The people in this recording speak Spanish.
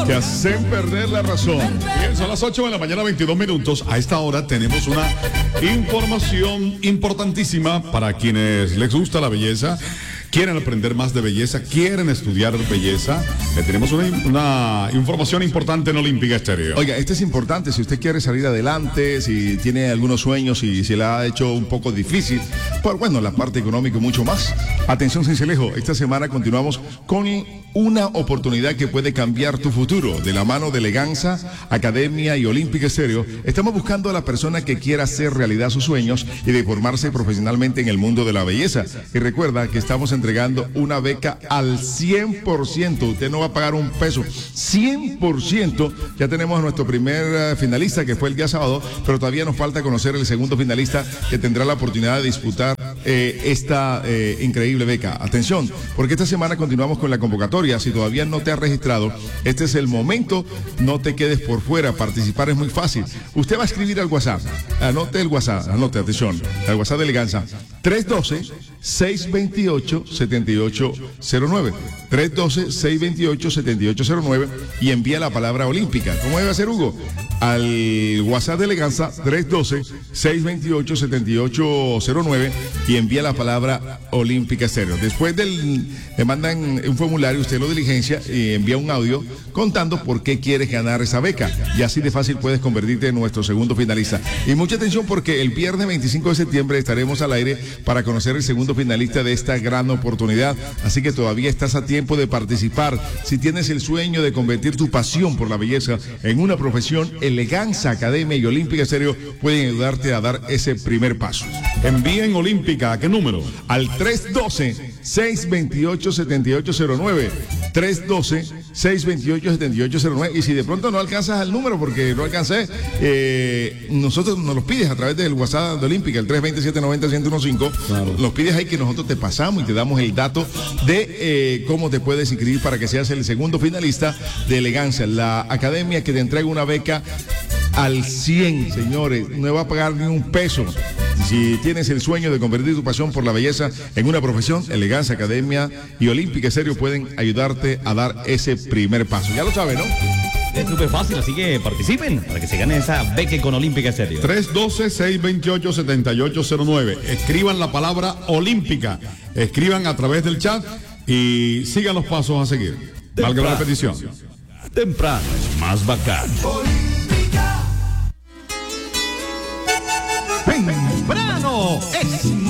Te hacen perder la razón. Bien, son las 8 de la mañana, 22 minutos. A esta hora tenemos una información importantísima para quienes les gusta la belleza, quieren aprender más de belleza, quieren estudiar belleza. Tenemos una información importante en Olímpica Estéreo. Oiga, este es importante si usted quiere salir adelante, si tiene algunos sueños y se le ha hecho un poco difícil, pues bueno, la parte económica y mucho más. Atención, Cincelejo, esta semana continuamos con una oportunidad que puede cambiar tu futuro. De la mano de Eleganza, Academia y Olímpica Estéreo, estamos buscando a la persona que quiera hacer realidad sus sueños y de formarse profesionalmente en el mundo de la belleza. Y recuerda que estamos entregando una beca al 100%. Usted no va a pagar un peso. 100%. Ya tenemos a nuestro primer finalista, que fue el día sábado, pero todavía nos falta conocer el segundo finalista que tendrá la oportunidad de disputar esta increíble beca. Atención, porque esta semana continuamos con la convocatoria. Si todavía no te has registrado, este es el momento. No te quedes por fuera. Participar es muy fácil. Usted va a escribir al WhatsApp. Anote el WhatsApp. Anote, atención. Al WhatsApp de Eleganza. 312-628-7809. 312-628-7809 y envía la palabra olímpica. ¿Cómo debe hacer, Hugo? Al WhatsApp de Eleganza 312-628-7809 y envía la palabra olímpica estéreo. Después le mandan un formulario, usted lo diligencia y envía un audio contando por qué quieres ganar esa beca. Y así de fácil puedes convertirte en nuestro segundo finalista. Y mucha atención, porque el viernes 25 de septiembre estaremos al aire para conocer el segundo finalista de esta gran oportunidad. Así que todavía estás a tiempo de participar. Si tienes el sueño de convertir tu pasión por la belleza en una profesión, Eleganza, Academia y Olímpica Estéreo pueden ayudarte a dar ese primer paso. Envíen Olímpica, ¿a qué número? Al 312-628-7809. 312-628-7809. Y si de pronto no alcanzas el número, porque no alcancé, nosotros nos los pides a través del WhatsApp de Olímpica, el 320-790-1015. Claro. Los pides ahí, que nosotros te pasamos y te damos el dato de cómo te puedes inscribir para que seas el segundo finalista de Elegancia, la academia que te entrega una beca al 100, señores. No va a pagar ni un peso. Si tienes el sueño de convertir tu pasión por la belleza en una profesión, Eleganza, Academia y Olímpica Estéreo pueden ayudarte a dar ese primer paso. Ya lo saben, ¿no? Es súper fácil, así que participen para que se gane esa beca con Olímpica Estéreo. 312-628-7809. Escriban la palabra olímpica. Escriban a través del chat y sigan los pasos a seguir. Valga la repetición. Temprano es más bacán. Temprano es